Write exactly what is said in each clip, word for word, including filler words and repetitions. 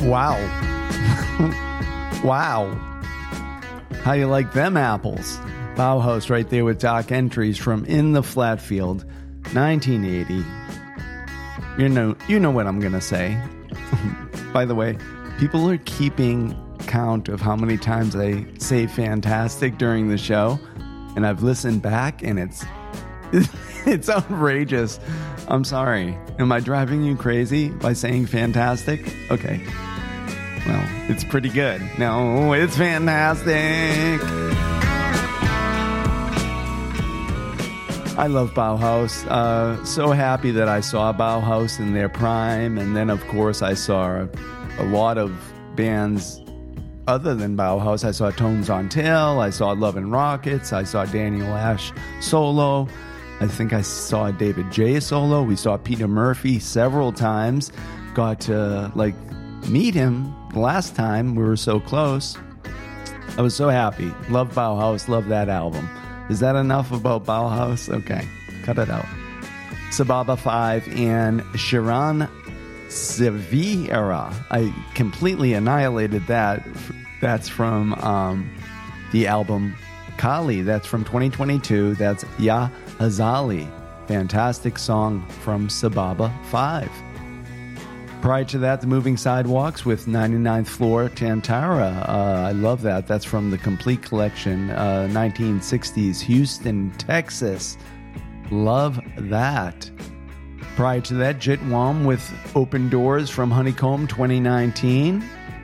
Wow. Wow. How you like them apples? Bauhaus right there with Dark Entries from In the Flatfield, nineteen eighty. You know, you know what I'm going to say. By the way, people are keeping count of how many times I say fantastic during the show, and I've listened back, and it's it's outrageous. I'm sorry. Am I driving you crazy by saying fantastic? Okay. Well, it's pretty good. No, it's fantastic. I love Bauhaus. Uh, so happy that I saw Bauhaus in their prime. And then, of course, I saw a, a lot of bands other than Bauhaus. I saw Tones on Tail. I saw Love and Rockets. I saw Daniel Ash solo. I think I saw David J solo. We saw Peter Murphy several times. Got to, like, meet him last time. We were so close. I was so happy. Love Bauhaus. Love that album. Is that enough about Bauhaus? Okay, cut it out. Sababa five and Sharon Severa. I completely annihilated that. That's from um, the album Kali. That's from twenty twenty-two. That's Ya Hazali. Fantastic song from Sababa five. Prior to that, The Moving Sidewalks with ninety-ninth Floor Tantara. Uh, I love that. That's from the Complete Collection, uh, nineteen sixties, Houston, Texas. Love that. Prior to that, Jitwam with Open Doors from Honeycomb twenty nineteen.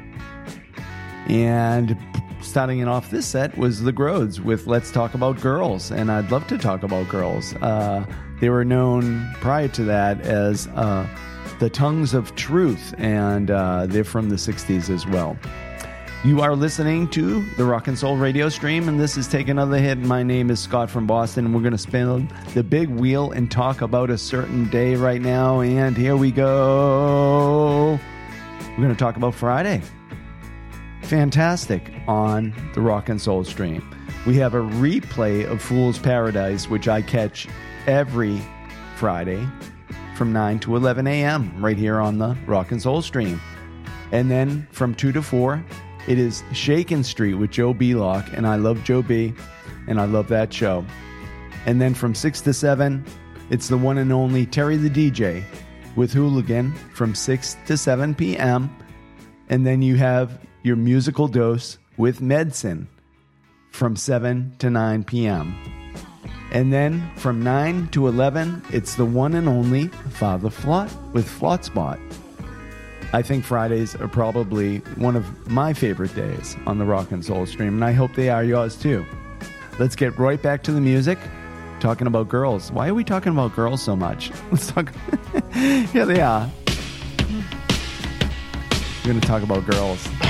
And starting it off this set was The Grodes with Let's Talk About Girls. And I'd love to talk about girls. Uh, they were known prior to that as... Uh, The Tongues of Truth, and uh, they're from the sixties as well. You are listening to the Rock and Soul radio stream, and this is Take Another Hit. My name is Scott from Boston, and we're going to spin the big wheel and talk about a certain day right now, and here we go. We're going to talk about Friday. Fantastic on the Rock and Soul stream. We have a replay of Fool's Paradise, which I catch every Friday from nine to eleven a.m. right here on the Rock and Soul stream. And then from two to four, it is Shakin' Street with Joe Belock, and I love Joe B, and I love that show. And then from six to seven, it's the one and only Terry the D J with Hooligan from six to seven p.m. And then you have your musical dose with Medicine from seven to nine p.m. And then from nine to eleven, it's the one and only Father Flot with Flot Spot. I think Fridays are probably one of my favorite days on the Rock and Soul stream, and I hope they are yours too. Let's get right back to the music, talking about girls. Why are we talking about girls so much? Let's talk. Here they are. We're going to talk about girls.